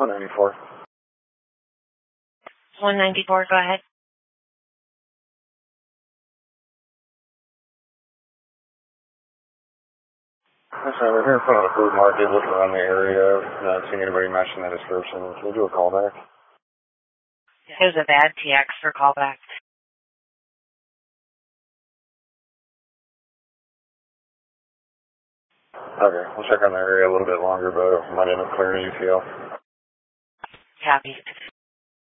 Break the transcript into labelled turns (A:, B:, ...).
A: 194.
B: 194, go ahead.
A: Listen, we're here in front of the food market, looking around the area, not seeing anybody matching that description. Can we do a callback?
B: Here's a bad TX for callback.
A: Okay, we'll check on the area a little bit longer, but might end up clearing UTL.
B: Copy.